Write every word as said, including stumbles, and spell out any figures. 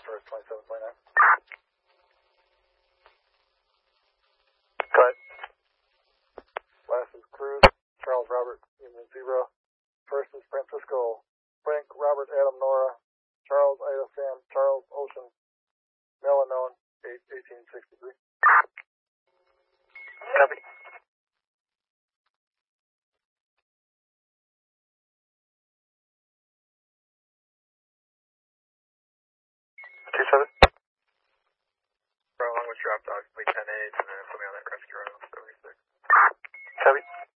first, twenty-seven twenty-nine. Cut. Last is Cruz, Charles Robert, Union Zebra. First is Francisco, Frank Robert Adam Nora, Charles Ida Sam, Charles Ocean, Mel unknown, eight eighteen sixty-three. Copy. Two seven. Along with drop dog, we ten eight, and then put me on that rescue run seventy-six. Copy.